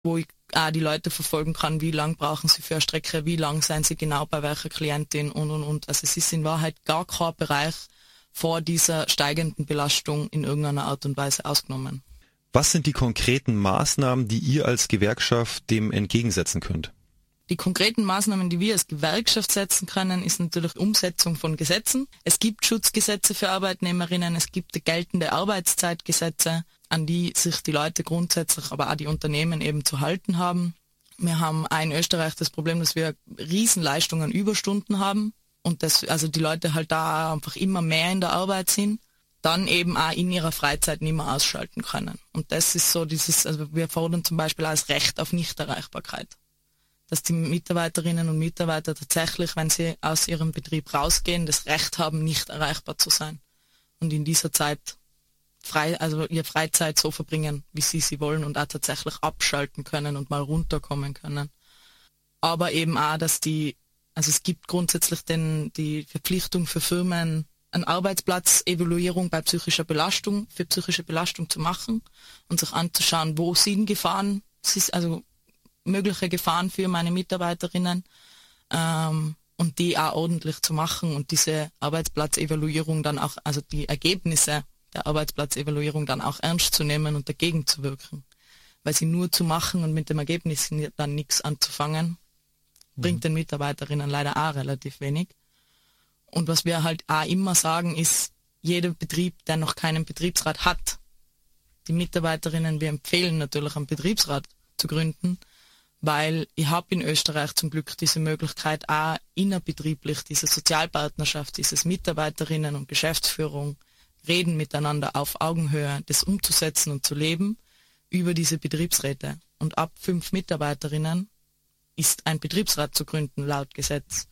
wo ich auch die Leute verfolgen kann, wie lang brauchen sie für eine Strecke, wie lang seien sie genau bei welcher Klientin und. Also es ist in Wahrheit gar kein Bereich vor dieser steigenden Belastung in irgendeiner Art und Weise ausgenommen. Was sind die konkreten Maßnahmen, die ihr als Gewerkschaft dem entgegensetzen könnt? Die konkreten Maßnahmen, die wir als Gewerkschaft setzen können, ist natürlich Umsetzung von Gesetzen. Es gibt Schutzgesetze für Arbeitnehmerinnen, es gibt geltende Arbeitszeitgesetze, an die sich die Leute grundsätzlich, aber auch die Unternehmen eben zu halten haben. Wir haben auch in Österreich das Problem, dass wir Riesenleistungen Überstunden haben und also die Leute halt da einfach immer mehr in der Arbeit sind, dann eben auch in ihrer Freizeit nicht mehr ausschalten können. Und das ist so also wir fordern zum Beispiel auch das Recht auf Nichterreichbarkeit. Dass die Mitarbeiterinnen und Mitarbeiter tatsächlich, wenn sie aus ihrem Betrieb rausgehen, das Recht haben, nicht erreichbar zu sein. Und in dieser Zeit ihre Freizeit so verbringen, wie sie wollen und auch tatsächlich abschalten können und mal runterkommen können. Aber eben auch, es gibt grundsätzlich die Verpflichtung für Firmen, eine Arbeitsplatz-Evaluierung bei psychischer Belastung, für psychische Belastung zu machen und sich anzuschauen, wo sind Gefahren, also mögliche Gefahren für meine Mitarbeiterinnen und die auch ordentlich zu machen und diese Arbeitsplatzevaluierung dann auch, also die Ergebnisse der Arbeitsplatzevaluierung dann auch ernst zu nehmen und dagegen zu wirken. Weil sie nur zu machen und mit dem Ergebnis dann nichts anzufangen, bringt den Mitarbeiterinnen leider auch relativ wenig. Und was wir halt auch immer sagen ist, jeder Betrieb, der noch keinen Betriebsrat hat, die Mitarbeiterinnen, wir empfehlen natürlich einen Betriebsrat zu gründen, weil ich habe in Österreich zum Glück diese Möglichkeit, auch innerbetrieblich diese Sozialpartnerschaft, dieses Mitarbeiterinnen und Geschäftsführung reden miteinander auf Augenhöhe, das umzusetzen und zu leben über diese Betriebsräte. Und ab 5 Mitarbeiterinnen ist ein Betriebsrat zu gründen, laut Gesetz.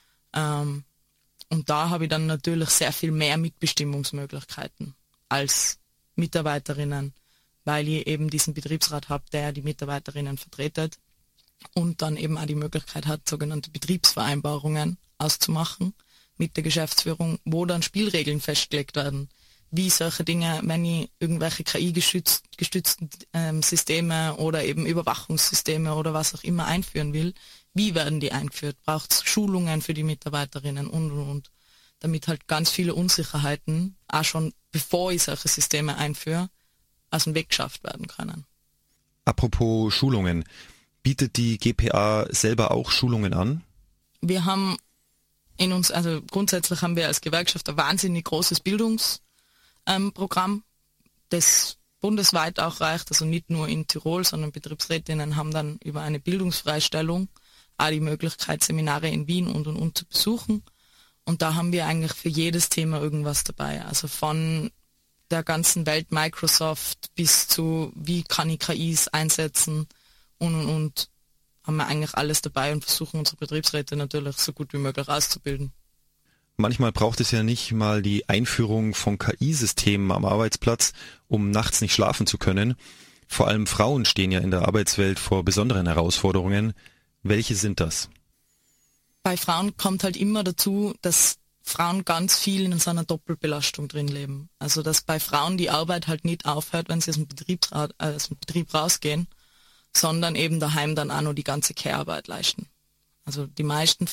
Und da habe ich dann natürlich sehr viel mehr Mitbestimmungsmöglichkeiten als Mitarbeiterinnen, weil ich eben diesen Betriebsrat habe, der die Mitarbeiterinnen vertretet und dann eben auch die Möglichkeit hat, sogenannte Betriebsvereinbarungen auszumachen mit der Geschäftsführung, wo dann Spielregeln festgelegt werden, wie solche Dinge, wenn ich irgendwelche KI-gestützten Systeme oder eben Überwachungssysteme oder was auch immer einführen will, wie werden die eingeführt? Braucht es Schulungen für die Mitarbeiterinnen und, damit halt ganz viele Unsicherheiten, auch schon bevor ich solche Systeme einführe, aus dem Weg geschafft werden können. Apropos Schulungen, bietet die GPA selber auch Schulungen an? Wir haben also grundsätzlich haben wir als Gewerkschaft ein wahnsinnig großes Bildungsprogramm, das bundesweit auch reicht, also nicht nur in Tirol, sondern Betriebsrätinnen haben dann über eine Bildungsfreistellung auch die Möglichkeit, Seminare in Wien und zu besuchen. Und da haben wir eigentlich für jedes Thema irgendwas dabei. Also von der ganzen Welt Microsoft bis zu, wie kann ich KIs einsetzen und haben wir eigentlich alles dabei und versuchen unsere Betriebsräte natürlich so gut wie möglich auszubilden. Manchmal braucht es ja nicht mal die Einführung von KI-Systemen am Arbeitsplatz, um nachts nicht schlafen zu können. Vor allem Frauen stehen ja in der Arbeitswelt vor besonderen Herausforderungen. Welche sind das? Bei Frauen kommt halt immer dazu, dass Frauen ganz viel in so einer Doppelbelastung drin leben. Also dass bei Frauen die Arbeit halt nicht aufhört, wenn sie aus dem Betrieb rausgehen, sondern eben daheim dann auch noch die ganze Care-Arbeit leisten. Also die meiste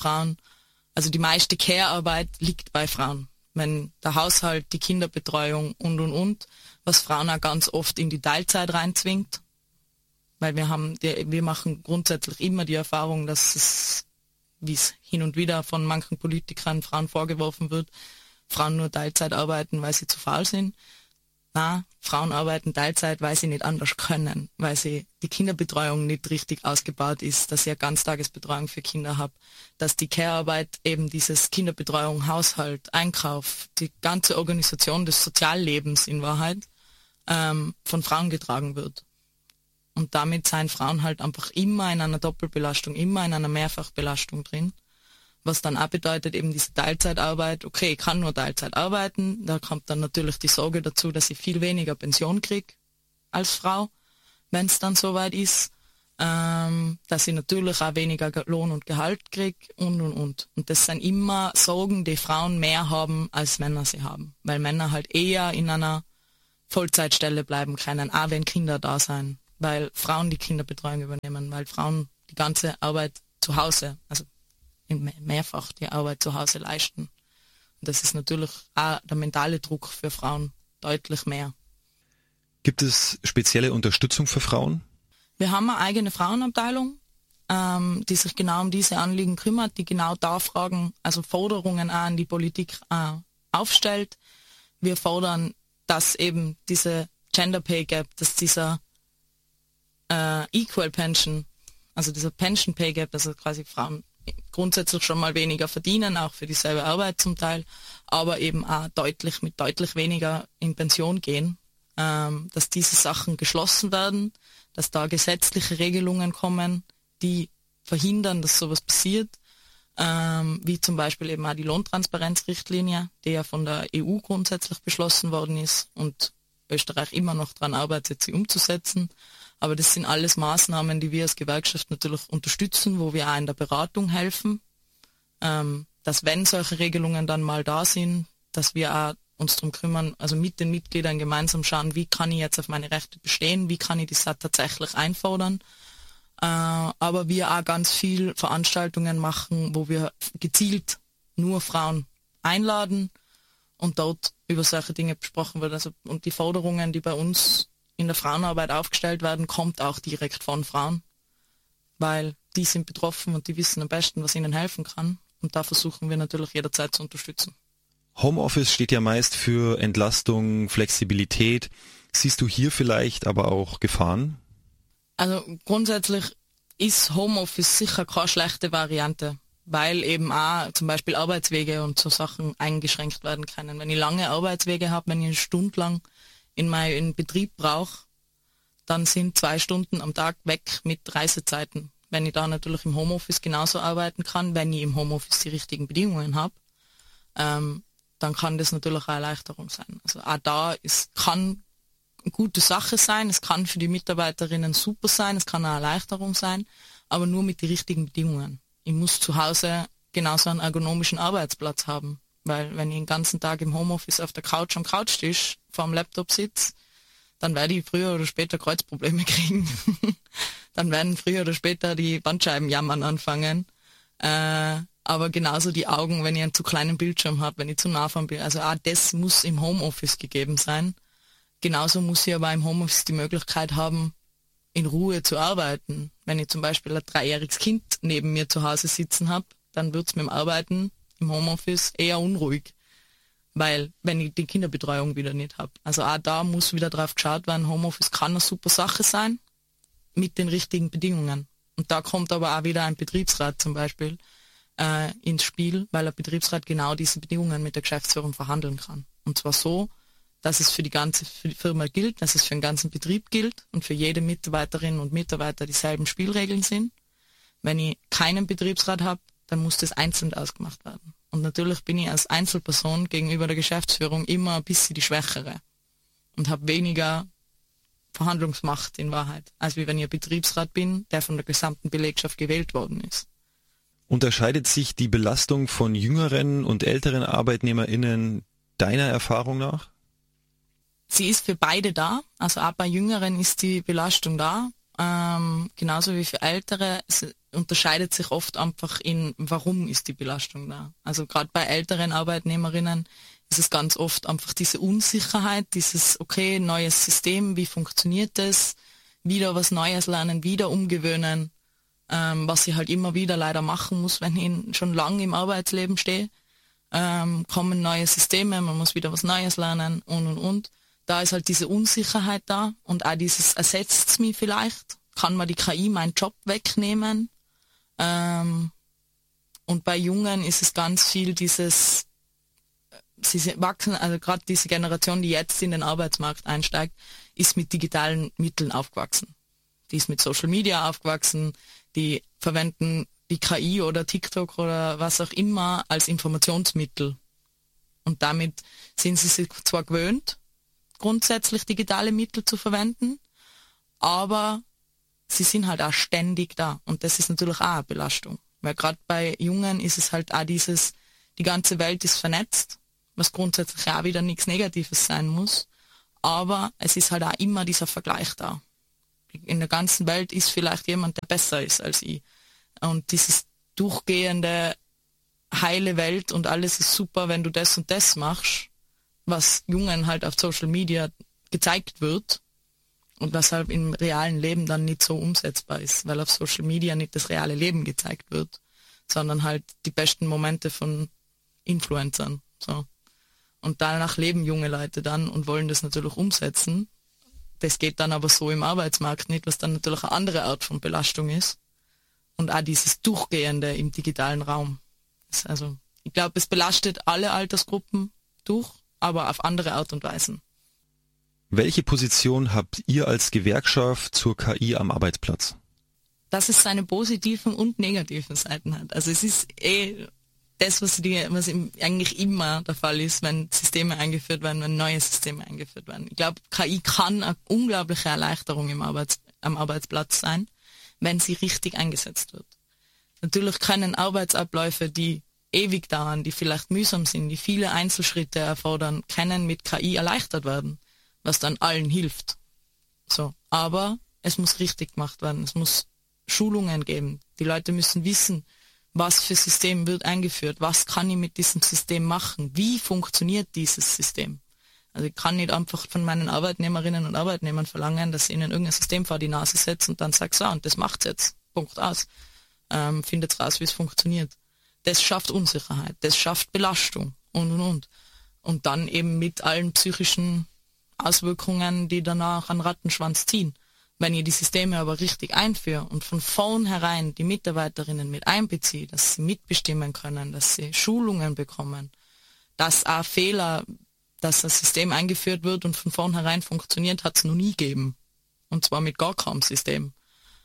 Care-Arbeit liegt bei Frauen. Wenn der Haushalt, die Kinderbetreuung und, was Frauen auch ganz oft in die Teilzeit reinzwingt, weil wir machen grundsätzlich immer die Erfahrung, dass es, wie es hin und wieder von manchen Politikern Frauen vorgeworfen wird, Frauen nur Teilzeit arbeiten, weil sie zu faul sind. Na, Frauen arbeiten Teilzeit, weil sie nicht anders können, weil sie die Kinderbetreuung nicht richtig ausgebaut ist, dass ich eine Ganztagesbetreuung für Kinder habe, dass die Care-Arbeit eben dieses Kinderbetreuung, Haushalt, Einkauf, die ganze Organisation des Soziallebens in Wahrheit von Frauen getragen wird. Und damit seien Frauen halt einfach immer in einer Doppelbelastung, immer in einer Mehrfachbelastung drin. Was dann auch bedeutet, eben diese Teilzeitarbeit, okay, ich kann nur Teilzeit arbeiten, da kommt dann natürlich die Sorge dazu, dass ich viel weniger Pension kriege als Frau, wenn es dann soweit ist, dass ich natürlich auch weniger Lohn und Gehalt kriege und. Und das sind immer Sorgen, die Frauen mehr haben, als Männer sie haben, weil Männer halt eher in einer Vollzeitstelle bleiben können, auch wenn Kinder da sein, weil Frauen die Kinderbetreuung übernehmen, weil Frauen die ganze Arbeit zu Hause, also mehrfach die Arbeit zu Hause leisten. Und das ist natürlich auch der mentale Druck für Frauen deutlich mehr. Gibt es spezielle Unterstützung für Frauen? Wir haben eine eigene Frauenabteilung, die sich genau um diese Anliegen kümmert, die genau da Fragen, also Forderungen auch an die Politik aufstellt. Wir fordern, dass eben diese Gender Pay Gap, dass dieser Equal Pension, also dieser Pension Pay Gap, dass quasi Frauen grundsätzlich schon mal weniger verdienen, auch für dieselbe Arbeit zum Teil, aber eben auch mit deutlich weniger in Pension gehen, dass diese Sachen geschlossen werden, dass da gesetzliche Regelungen kommen, die verhindern, dass sowas passiert, wie zum Beispiel eben auch die Lohntransparenzrichtlinie, die ja von der EU grundsätzlich beschlossen worden ist und Österreich immer noch daran arbeitet, sie umzusetzen. Aber das sind alles Maßnahmen, die wir als Gewerkschaft natürlich unterstützen, wo wir auch in der Beratung helfen, dass wenn solche Regelungen dann mal da sind, dass wir auch uns darum kümmern, also mit den Mitgliedern gemeinsam schauen, wie kann ich jetzt auf meine Rechte bestehen, wie kann ich das tatsächlich einfordern. Aber wir auch ganz viel Veranstaltungen machen, wo wir gezielt nur Frauen einladen und dort über solche Dinge besprochen wird. Also, und die Forderungen, die bei uns in der Frauenarbeit aufgestellt werden, kommt auch direkt von Frauen, weil die sind betroffen und die wissen am besten, was ihnen helfen kann. Und da versuchen wir natürlich jederzeit zu unterstützen. Homeoffice steht ja meist für Entlastung, Flexibilität. Siehst du hier vielleicht aber auch Gefahren? Also grundsätzlich ist Homeoffice sicher keine schlechte Variante, weil eben auch zum Beispiel Arbeitswege und so Sachen eingeschränkt werden können. Wenn ich lange Arbeitswege habe, wenn ich eine Stunde lang in meinen Betrieb brauche, dann sind 2 Stunden am Tag weg mit Reisezeiten. Wenn ich da natürlich im Homeoffice genauso arbeiten kann, wenn ich im Homeoffice die richtigen Bedingungen habe, dann kann das natürlich eine Erleichterung sein. Also auch da kann eine gute Sache sein, es kann für die Mitarbeiterinnen super sein, es kann eine Erleichterung sein, aber nur mit den richtigen Bedingungen. Ich muss zu Hause genauso einen ergonomischen Arbeitsplatz haben, weil wenn ich den ganzen Tag im Homeoffice auf der Couch am Couchtisch vor dem Laptop sitze, dann werde ich früher oder später Kreuzprobleme kriegen. Dann werden früher oder später die Bandscheiben jammern anfangen. Aber genauso die Augen, wenn ich einen zu kleinen Bildschirm habe, wenn ich zu nah vom Bildschirm, also auch das muss im Homeoffice gegeben sein. Genauso muss ich aber im Homeoffice die Möglichkeit haben, in Ruhe zu arbeiten. Wenn ich zum Beispiel ein 3-jähriges Kind neben mir zu Hause sitzen habe, dann wird es mit dem Arbeiten im Homeoffice eher unruhig, weil wenn ich die Kinderbetreuung wieder nicht habe. Also auch da muss wieder drauf geschaut werden, Homeoffice kann eine super Sache sein, mit den richtigen Bedingungen. Und da kommt aber auch wieder ein Betriebsrat zum Beispiel ins Spiel, weil der Betriebsrat genau diese Bedingungen mit der Geschäftsführung verhandeln kann. Und zwar so, dass es für die ganze Firma gilt, dass es für den ganzen Betrieb gilt und für jede Mitarbeiterin und Mitarbeiter dieselben Spielregeln sind. Wenn ich keinen Betriebsrat habe, dann muss das einzeln ausgemacht werden. Und natürlich bin ich als Einzelperson gegenüber der Geschäftsführung immer ein bisschen die Schwächere und habe weniger Verhandlungsmacht in Wahrheit, als wie wenn ich ein Betriebsrat bin, der von der gesamten Belegschaft gewählt worden ist. Unterscheidet sich die Belastung von jüngeren und älteren ArbeitnehmerInnen deiner Erfahrung nach? Sie ist für beide da, also auch bei Jüngeren ist die Belastung da, genauso wie für Ältere. Es unterscheidet sich oft einfach in, warum ist die Belastung da. Also gerade bei älteren Arbeitnehmerinnen ist es ganz oft einfach diese Unsicherheit, dieses, okay, neues System, wie funktioniert das, wieder was Neues lernen, wieder umgewöhnen, was ich halt immer wieder leider machen muss, wenn ich schon lange im Arbeitsleben stehe. Kommen neue Systeme, man muss wieder was Neues lernen und. Da ist halt diese Unsicherheit da und auch dieses, ersetzt es mich vielleicht? Kann man die KI meinen Job wegnehmen? Und bei Jungen ist es ganz viel dieses, sie wachsen, also gerade diese Generation, die jetzt in den Arbeitsmarkt einsteigt, ist mit digitalen Mitteln aufgewachsen. Die ist mit Social Media aufgewachsen, die verwenden die KI oder TikTok oder was auch immer als Informationsmittel. Und damit sind sie sich zwar gewöhnt, grundsätzlich digitale Mittel zu verwenden, aber sie sind halt auch ständig da und das ist natürlich auch eine Belastung, weil gerade bei Jungen ist es halt auch dieses, die ganze Welt ist vernetzt, was grundsätzlich auch wieder nichts Negatives sein muss, aber es ist halt auch immer dieser Vergleich da. In der ganzen Welt ist vielleicht jemand, der besser ist als ich. Und dieses durchgehende heile Welt und alles ist super, wenn du das und das machst, was Jungen halt auf Social Media gezeigt wird und was halt im realen Leben dann nicht so umsetzbar ist, weil auf Social Media nicht das reale Leben gezeigt wird, sondern halt die besten Momente von Influencern. So. Und danach leben junge Leute dann und wollen das natürlich umsetzen. Das geht dann aber so im Arbeitsmarkt nicht, was dann natürlich eine andere Art von Belastung ist. Und auch dieses Durchgehende im digitalen Raum. Also ich glaube, es belastet alle Altersgruppen durch, aber auf andere Art und Weisen. Welche Position habt ihr als Gewerkschaft zur KI am Arbeitsplatz? Dass es seine positiven und negativen Seiten hat. Also es ist das, was eigentlich immer der Fall ist, wenn Systeme eingeführt werden, wenn neue Systeme eingeführt werden. Ich glaube, KI kann eine unglaubliche Erleichterung am Arbeitsplatz sein, wenn sie richtig eingesetzt wird. Natürlich können Arbeitsabläufe, die ewig dauern, die vielleicht mühsam sind, die viele Einzelschritte erfordern, können mit KI erleichtert werden, was dann allen hilft. So, aber es muss richtig gemacht werden. Es muss Schulungen geben. Die Leute müssen wissen, was für System wird eingeführt, was kann ich mit diesem System machen, wie funktioniert dieses System. Also ich kann nicht einfach von meinen Arbeitnehmerinnen und Arbeitnehmern verlangen, dass ich ihnen irgendein System vor die Nase setze und dann sage, so, und das macht's jetzt, Punkt aus. Findet raus, wie es funktioniert. Das schafft Unsicherheit, das schafft Belastung und. Und dann eben mit allen psychischen Auswirkungen, die danach einen Rattenschwanz ziehen. Wenn ihr die Systeme aber richtig einführt und von vornherein die Mitarbeiterinnen mit einbezieht, dass sie mitbestimmen können, dass sie Schulungen bekommen, dass auch Fehler, dass das System eingeführt wird und von vornherein funktioniert, hat es noch nie gegeben. Und zwar mit gar keinem System.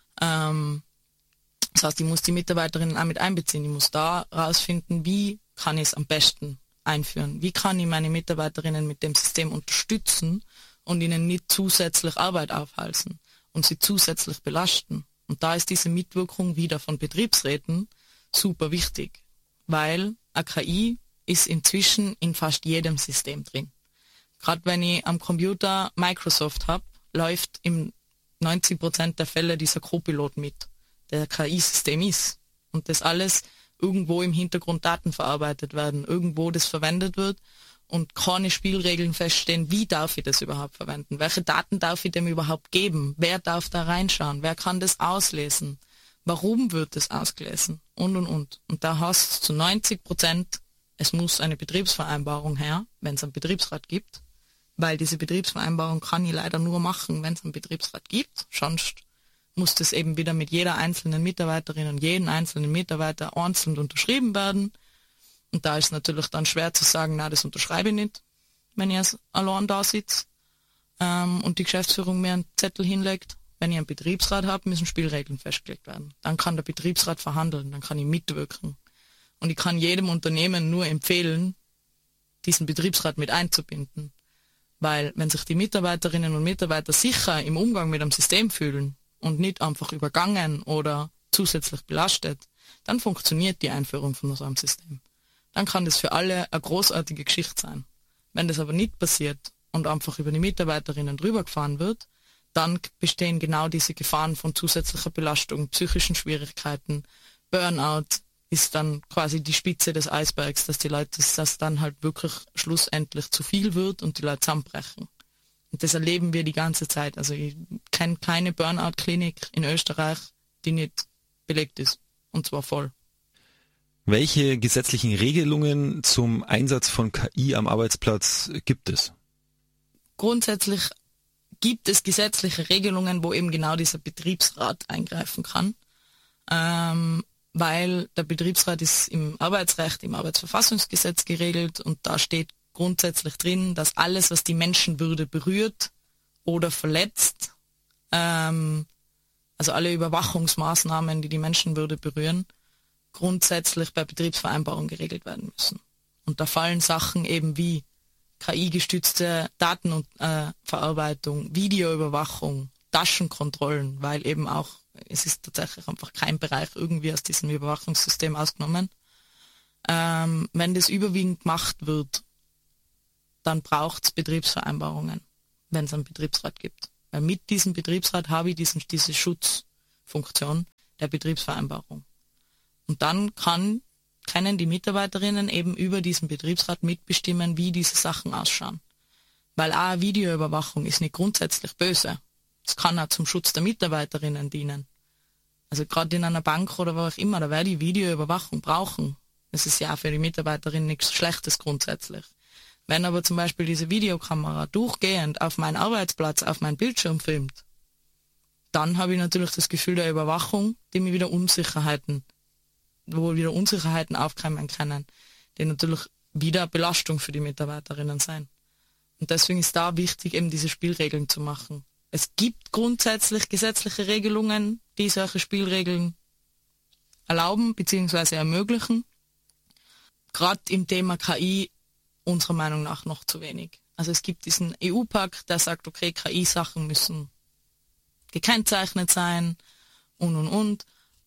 Das heißt, ich muss die Mitarbeiterinnen auch mit einbeziehen. Ich muss da rausfinden, wie kann ich es am besten einführen? Wie kann ich meine Mitarbeiterinnen mit dem System unterstützen und ihnen nicht zusätzlich Arbeit aufhalsen und sie zusätzlich belasten? Und da ist diese Mitwirkung wieder von Betriebsräten super wichtig, weil eine KI ist inzwischen in fast jedem System drin. Gerade wenn ich am Computer Microsoft habe, läuft im 90% der Fälle dieser Copilot mit, der KI-System ist. Und das alles irgendwo im Hintergrund Daten verarbeitet werden, irgendwo das verwendet wird und keine Spielregeln feststehen, wie darf ich das überhaupt verwenden, welche Daten darf ich dem überhaupt geben, wer darf da reinschauen, wer kann das auslesen, warum wird das ausgelesen und. Und da hast du zu 90%, es muss eine Betriebsvereinbarung her, wenn es einen Betriebsrat gibt, weil diese Betriebsvereinbarung kann ich leider nur machen, wenn es einen Betriebsrat gibt, sonst muss das eben wieder mit jeder einzelnen Mitarbeiterin und jedem einzelnen Mitarbeiter einzeln unterschrieben werden. Und da ist natürlich dann schwer zu sagen, na, das unterschreibe ich nicht, wenn ich als allein da sitze und die Geschäftsführung mir einen Zettel hinlegt. Wenn ich einen Betriebsrat habe, müssen Spielregeln festgelegt werden. Dann kann der Betriebsrat verhandeln, dann kann ich mitwirken. Und ich kann jedem Unternehmen nur empfehlen, diesen Betriebsrat mit einzubinden. Weil wenn sich die Mitarbeiterinnen und Mitarbeiter sicher im Umgang mit einem System fühlen und nicht einfach übergangen oder zusätzlich belastet, dann funktioniert die Einführung von so einem System. Dann kann das für alle eine großartige Geschichte sein. Wenn das aber nicht passiert und einfach über die Mitarbeiterinnen drüber gefahren wird, dann bestehen genau diese Gefahren von zusätzlicher Belastung, psychischen Schwierigkeiten. Burnout ist dann quasi die Spitze des Eisbergs, dass die Leute, dass dann halt wirklich schlussendlich zu viel wird und die Leute zusammenbrechen. Und das erleben wir die ganze Zeit. Also ich kenne keine Burnout-Klinik in Österreich, die nicht belegt ist. Und zwar voll. Welche gesetzlichen Regelungen zum Einsatz von KI am Arbeitsplatz gibt es? Grundsätzlich gibt es gesetzliche Regelungen, wo eben genau dieser Betriebsrat eingreifen kann. Weil der Betriebsrat ist im Arbeitsrecht, im Arbeitsverfassungsgesetz geregelt und da steht grundsätzlich drin, dass alles, was die Menschenwürde berührt oder verletzt, also alle Überwachungsmaßnahmen, die die Menschenwürde berühren, grundsätzlich bei Betriebsvereinbarung geregelt werden müssen. Und da fallen Sachen eben wie KI-gestützte Datenverarbeitung, Videoüberwachung, Taschenkontrollen, weil eben auch, es ist tatsächlich einfach kein Bereich irgendwie aus diesem Überwachungssystem ausgenommen. Wenn das überwiegend gemacht wird, dann braucht es Betriebsvereinbarungen, wenn es einen Betriebsrat gibt. Weil mit diesem Betriebsrat habe ich diese Schutzfunktion der Betriebsvereinbarung. Und dann können die Mitarbeiterinnen eben über diesen Betriebsrat mitbestimmen, wie diese Sachen ausschauen. Weil auch Videoüberwachung ist nicht grundsätzlich böse. Es kann auch zum Schutz der Mitarbeiterinnen dienen. Also gerade in einer Bank oder wo auch immer, da werde ich Videoüberwachung brauchen. Das ist ja auch für die Mitarbeiterinnen nichts Schlechtes grundsätzlich. Wenn aber zum Beispiel diese Videokamera durchgehend auf meinen Arbeitsplatz, auf meinen Bildschirm filmt, dann habe ich natürlich das Gefühl der Überwachung, wo wieder Unsicherheiten aufkommen können, die natürlich wieder Belastung für die Mitarbeiterinnen sein. Und deswegen ist da wichtig, eben diese Spielregeln zu machen. Es gibt grundsätzlich gesetzliche Regelungen, die solche Spielregeln erlauben bzw. ermöglichen. Gerade im Thema KI unserer Meinung nach noch zu wenig. Also es gibt diesen EU-Pakt, der sagt, okay, KI-Sachen müssen gekennzeichnet sein und.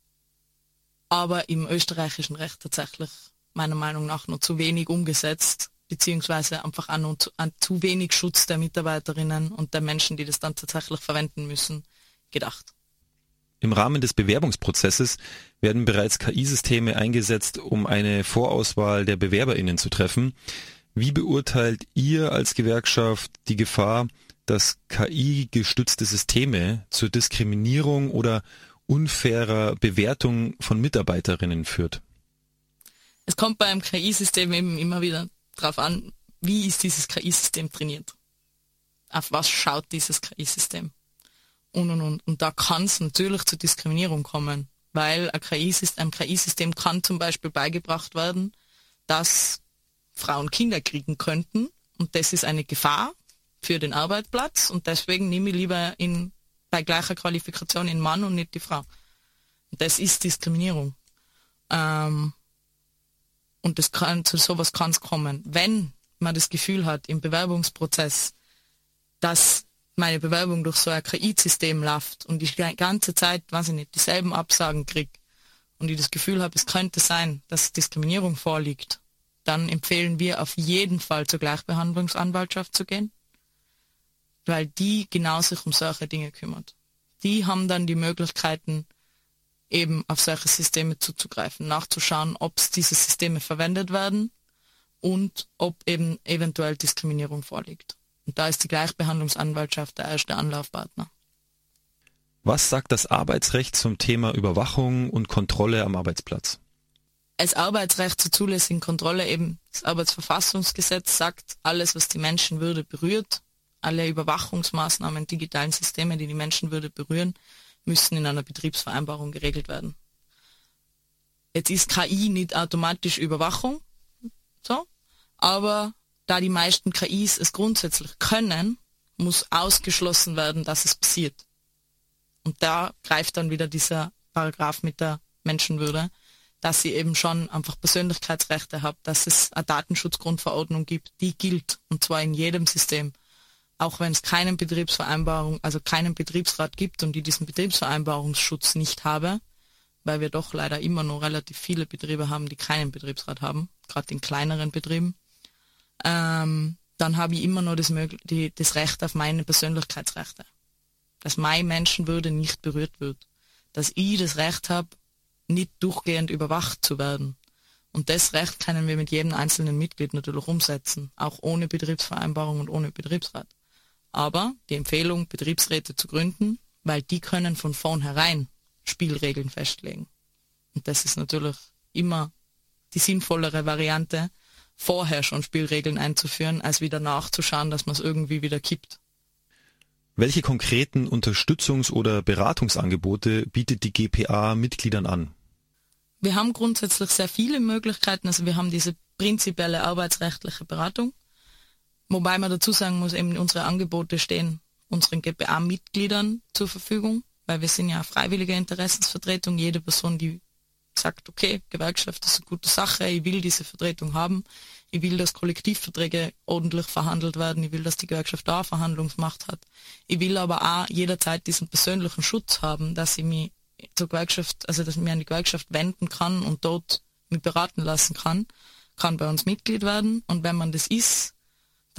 Aber im österreichischen Recht tatsächlich meiner Meinung nach noch zu wenig umgesetzt, beziehungsweise einfach auch noch zu wenig Schutz der Mitarbeiterinnen und der Menschen, die das dann tatsächlich verwenden müssen, gedacht. Im Rahmen des Bewerbungsprozesses werden bereits KI-Systeme eingesetzt, um eine Vorauswahl der BewerberInnen zu treffen. Wie beurteilt ihr als Gewerkschaft die Gefahr, dass KI-gestützte Systeme zur Diskriminierung oder unfairer Bewertung von Mitarbeiterinnen führt? Es kommt bei einem KI-System eben immer wieder darauf an, wie ist dieses KI-System trainiert? Auf was schaut dieses KI-System? Und da kann es natürlich zur Diskriminierung kommen, weil einem KI-System kann zum Beispiel beigebracht werden, dass Frauen Kinder kriegen könnten und das ist eine Gefahr für den Arbeitsplatz und deswegen nehme ich lieber bei gleicher Qualifikation den Mann und nicht die Frau. Und das ist Diskriminierung. Und zu sowas kann es kommen. Wenn man das Gefühl hat im Bewerbungsprozess, dass meine Bewerbung durch so ein KI-System läuft und ich die ganze Zeit, dieselben Absagen kriege und ich das Gefühl habe, es könnte sein, dass Diskriminierung vorliegt, dann empfehlen wir auf jeden Fall zur Gleichbehandlungsanwaltschaft zu gehen, weil die genau sich um solche Dinge kümmert. Die haben dann die Möglichkeiten, eben auf solche Systeme zuzugreifen, nachzuschauen, ob diese Systeme verwendet werden und ob eben eventuell Diskriminierung vorliegt. Und da ist die Gleichbehandlungsanwaltschaft der erste Anlaufpartner. Was sagt das Arbeitsrecht zum Thema Überwachung und Kontrolle am Arbeitsplatz? Als Arbeitsrecht zur zulässigen Kontrolle eben das Arbeitsverfassungsgesetz sagt, alles, was die Menschenwürde berührt, alle Überwachungsmaßnahmen, digitalen Systeme, die die Menschenwürde berühren, müssen in einer Betriebsvereinbarung geregelt werden. Jetzt ist KI nicht automatisch Überwachung, so, aber da die meisten KIs es grundsätzlich können, muss ausgeschlossen werden, dass es passiert. Und da greift dann wieder dieser Paragraph mit der Menschenwürde, dass sie eben schon einfach Persönlichkeitsrechte hat, dass es eine Datenschutzgrundverordnung gibt, die gilt, und zwar in jedem System. Auch wenn es keinen Betriebsrat gibt und die diesen Betriebsvereinbarungsschutz nicht habe, weil wir doch leider immer noch relativ viele Betriebe haben, die keinen Betriebsrat haben, gerade in kleineren Betrieben, dann habe ich immer noch das Recht auf meine Persönlichkeitsrechte. Dass meine Menschenwürde nicht berührt wird. Dass ich das Recht habe, nicht durchgehend überwacht zu werden. Und das Recht können wir mit jedem einzelnen Mitglied natürlich umsetzen, auch ohne Betriebsvereinbarung und ohne Betriebsrat. Aber die Empfehlung, Betriebsräte zu gründen, weil die können von vornherein Spielregeln festlegen. Und das ist natürlich immer die sinnvollere Variante, vorher schon Spielregeln einzuführen, als wieder nachzuschauen, dass man es irgendwie wieder kippt. Welche konkreten Unterstützungs- oder Beratungsangebote bietet die GPA Mitgliedern an? Wir haben grundsätzlich sehr viele Möglichkeiten. Also wir haben diese prinzipielle arbeitsrechtliche Beratung, wobei man dazu sagen muss, eben unsere Angebote stehen unseren GPA-Mitgliedern zur Verfügung, weil wir sind ja freiwillige Interessensvertretung. Jede Person, die sagt, okay, Gewerkschaft ist eine gute Sache, ich will diese Vertretung haben, ich will, dass Kollektivverträge ordentlich verhandelt werden, ich will, dass die Gewerkschaft da Verhandlungsmacht hat. Ich will aber auch jederzeit diesen persönlichen Schutz haben, dass ich mich zur Gewerkschaft, also dass ich mich an die Gewerkschaft wenden kann und dort mich beraten lassen kann bei uns Mitglied werden. Und wenn man das ist,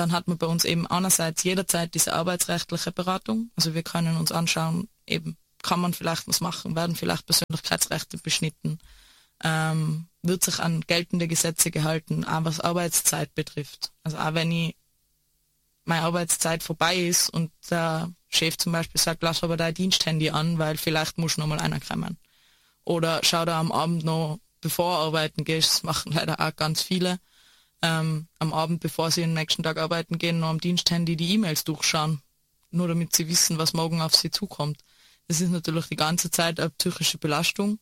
Dann hat man bei uns eben einerseits jederzeit diese arbeitsrechtliche Beratung. Also wir können uns anschauen, eben kann man vielleicht was machen, werden vielleicht Persönlichkeitsrechte beschnitten, wird sich an geltende Gesetze gehalten, auch was Arbeitszeit betrifft. Also auch wenn meine Arbeitszeit vorbei ist und der Chef zum Beispiel sagt, lass aber dein Diensthandy an, weil vielleicht muss noch mal einer kommen. Oder schau da am Abend noch, bevor du arbeiten gehst, das machen leider auch ganz viele, am Abend, bevor sie den nächsten Tag arbeiten gehen, noch am Diensthandy die E-Mails durchschauen, nur damit sie wissen, was morgen auf sie zukommt. Das ist natürlich die ganze Zeit eine psychische Belastung,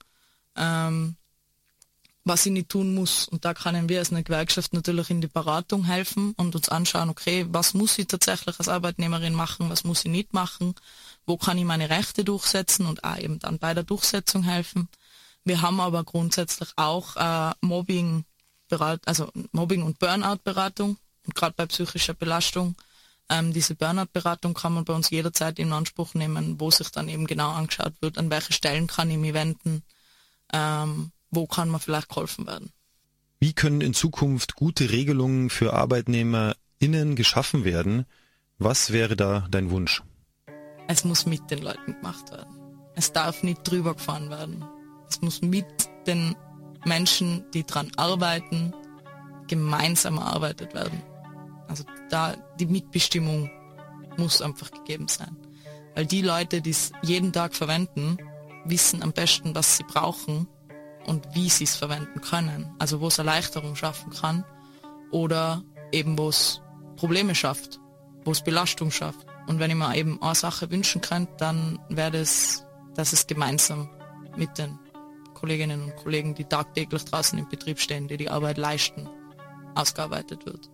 was ich nicht tun muss. Und da können wir als eine Gewerkschaft natürlich in die Beratung helfen und uns anschauen, okay, was muss ich tatsächlich als Arbeitnehmerin machen, was muss ich nicht machen, wo kann ich meine Rechte durchsetzen und auch eben dann bei der Durchsetzung helfen. Wir haben aber grundsätzlich auch Mobbing und Burnout-Beratung, und gerade bei psychischer Belastung. Diese Burnout-Beratung kann man bei uns jederzeit in Anspruch nehmen, wo sich dann eben genau angeschaut wird, an welche Stellen kann ich mich wenden, wo kann man vielleicht geholfen werden. Wie können in Zukunft gute Regelungen für ArbeitnehmerInnen geschaffen werden? Was wäre da dein Wunsch? Es muss mit den Leuten gemacht werden. Es darf nicht drüber gefahren werden. Es muss mit den Menschen, die dran arbeiten, gemeinsam erarbeitet werden. Also da die Mitbestimmung muss einfach gegeben sein. Weil die Leute, die es jeden Tag verwenden, wissen am besten, was sie brauchen und wie sie es verwenden können. Also wo es Erleichterung schaffen kann oder eben wo es Probleme schafft, wo es Belastung schafft. Und wenn ich mir eben eine Sache wünschen könnte, dann wäre es, dass es gemeinsam mit den Kolleginnen und Kollegen, die tagtäglich draußen im Betrieb stehen, die die Arbeit leisten, ausgearbeitet wird.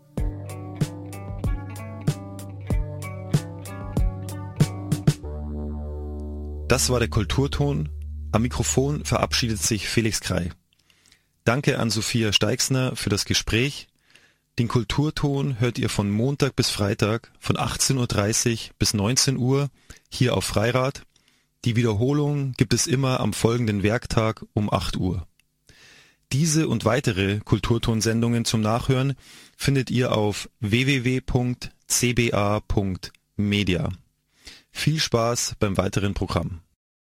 Das war der Kulturton. Am Mikrofon verabschiedet sich Felix Krei. Danke an Sophia Steixner für das Gespräch. Den Kulturton hört ihr von Montag bis Freitag von 18:30 Uhr bis 19 Uhr hier auf Freirad. Die Wiederholung gibt es immer am folgenden Werktag um 8 Uhr. Diese und weitere Kulturtonsendungen zum Nachhören findet ihr auf www.cba.media. Viel Spaß beim weiteren Programm.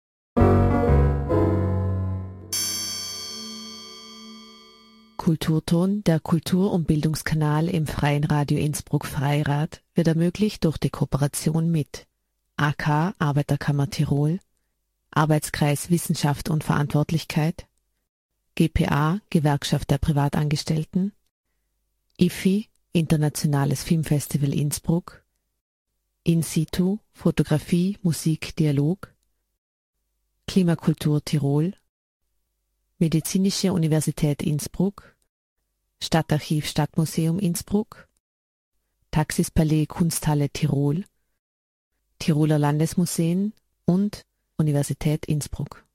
Kulturton, der Kultur- und Bildungskanal im Freien Radio Innsbruck Freirad, wird ermöglicht durch die Kooperation mit AK Arbeiterkammer Tirol, Arbeitskreis Wissenschaft und Verantwortlichkeit, GPA Gewerkschaft der Privatangestellten, IFI Internationales Filmfestival Innsbruck, In situ Fotografie, Musik, Dialog, Klimakultur Tirol, Medizinische Universität Innsbruck, Stadtarchiv Stadtmuseum Innsbruck, Taxispalais Kunsthalle Tirol, Tiroler Landesmuseen und Universität Innsbruck.